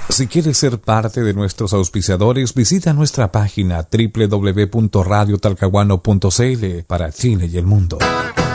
Si quieres ser parte de nuestros auspiciadores, visita nuestra página www.radiotalcahuano.cl para Chile y el mundo.